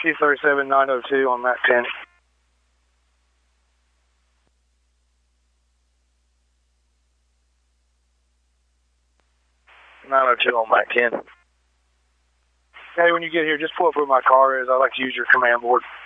C37 902 on Mac 10. 902 on Mac 10. Hey, when you get here, just pull up where my car is. I like to use your command board.